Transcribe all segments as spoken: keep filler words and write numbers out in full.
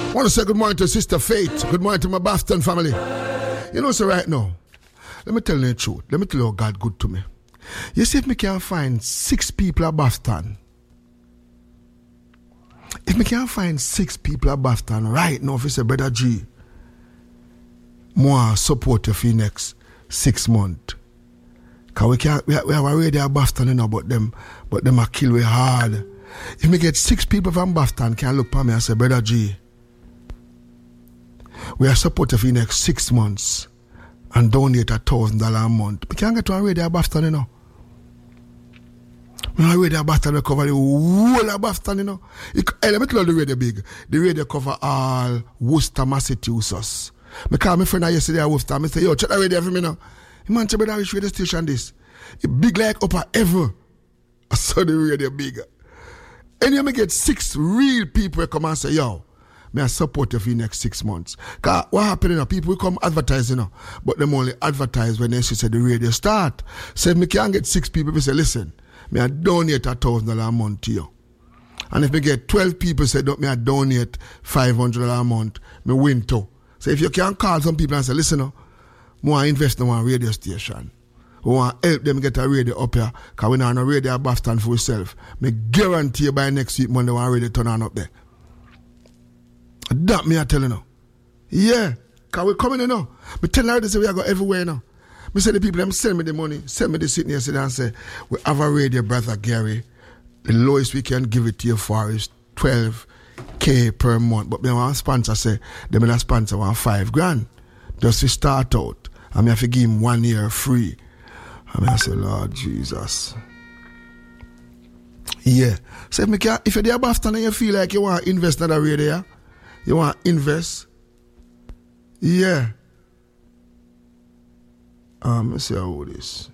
I want to say good morning to Sister Faith. Good morning to my Boston family. You know, so right now, let me tell you the truth. Let me tell you how God good to me. You see, if me can find six people at Boston, if me can find six people at Boston right now, if you say, Brother G, more support you for the next six months. Because we, can't, we, we have a radio at Boston, you know, but them, but them are kill we hard. If me get six people from Boston, can look at me and say, Brother G, we are supporting for the next six months and donate a thousand dollars a month. We can't get to a radio at Boston, you know. We have a radio at Boston, we cover the whole of Boston, you know. It, hey, let me tell you the radio big. The radio cover all Worcester, Massachusetts. I call my friend yesterday at Worcester, I say, yo, check the radio for me now. He man, check the radio station this. It big like upper ever. I saw the radio big. And you may get six real people come and say, yo, may I support you for the next six months. Because what happens, you know, people will come advertise, you know, but them only advertise when they say the radio start. So if me can get six people, we say, listen, may I donate a thousand dollars a month to you. And if me get twelve people say, don't may I donate five hundred dollars a month, me win too. So if you can call some people and say, listen, no, I want to invest in one radio station. We want to help them get a radio up here, because we don't have a radio at Boston for yourself. I guarantee you by next week, Monday, we want radio turn on up there. That me I tell you now. Yeah, because we're coming, you know. I tell you this, we are going everywhere now. I say the people, them send me the money, send me the seat yesterday and say, we have a radio, Brother Gary. The lowest we can give it to you for is twelve K per month. But me want sponsor say, they may sponsor want five grand. Just to start out. I mean, I have to give him one year free. I mean, I say, Lord Jesus. Yeah. So if, me can, if you're there Boston and you feel like you want to invest in that radio, you want to invest, yeah. Um, let's see how it is.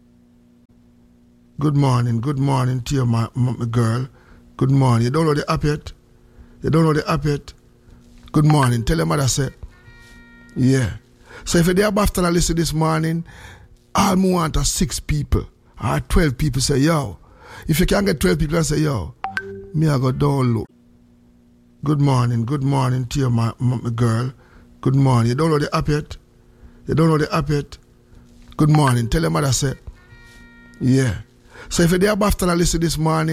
Good morning, good morning to you, my, my, my girl. Good morning. You don't know the app yet? You don't know the app yet? Good morning. Tell your mother, say, yeah. So if you're there Boston and listen this morning, all I want are six people or twelve people say, yo. If you can get twelve people and say, yo, me I go download. Good morning, good morning to you, my, my, my girl. Good morning. You don't know the app yet? You don't know the app yet? Good morning. Tell your mother, say, yeah. So if you're there Boston and listen this morning,